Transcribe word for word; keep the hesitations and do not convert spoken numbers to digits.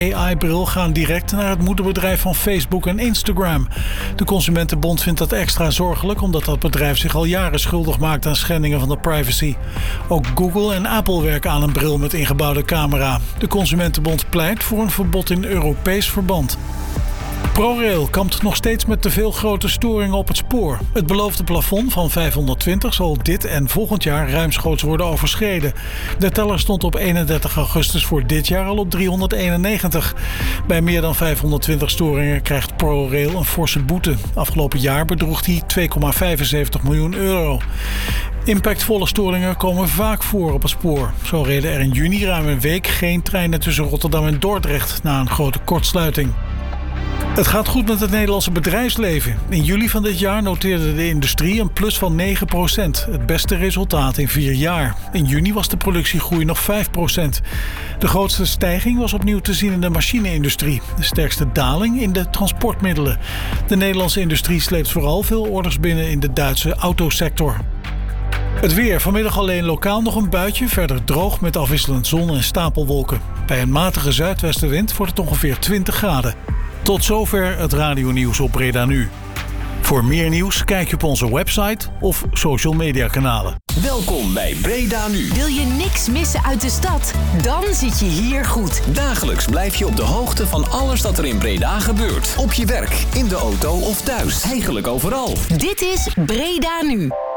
A I-bril gaan direct naar het moederbedrijf van Facebook en Instagram. De Consumentenbond vindt dat extra zorgelijk omdat dat bedrijf zich al jaren schuldig maakt aan schendingen van de privacy. Ook Google en Apple werken aan een bril met ingebouwde camera. De Consumentenbond pleit voor een verbod in Europees verband. ProRail kampt nog steeds met te veel grote storingen op het spoor. Het beloofde plafond van vijfhonderdtwintig zal dit en volgend jaar ruimschoots worden overschreden. De teller stond op eenendertig augustus voor dit jaar al op driehonderdeenennegentig. Bij meer dan vijfhonderdtwintig storingen krijgt ProRail een forse boete. Afgelopen jaar bedroeg die twee komma vijfenzeventig miljoen euro. Impactvolle storingen komen vaak voor op het spoor. Zo reden er in juni ruim een week geen treinen tussen Rotterdam en Dordrecht na een grote kortsluiting. Het gaat goed met het Nederlandse bedrijfsleven. In juli van dit jaar noteerde de industrie een plus van negen procent. Het beste resultaat in vier jaar. In juni was de productiegroei nog vijf procent. De grootste stijging was opnieuw te zien in de machine-industrie. De sterkste daling in de transportmiddelen. De Nederlandse industrie sleept vooral veel orders binnen in de Duitse autosector. Het weer. Vanmiddag alleen lokaal nog een buitje. Verder droog met afwisselend zon en stapelwolken. Bij een matige zuidwestenwind wordt het ongeveer twintig graden. Tot zover het radionieuws op Breda Nu. Voor meer nieuws kijk je op onze website of social media kanalen. Welkom bij Breda Nu. Wil je niks missen uit de stad? Dan zit je hier goed. Dagelijks blijf je op de hoogte van alles dat er in Breda gebeurt. Op je werk, in de auto of thuis. Eigenlijk overal. Dit is Breda Nu.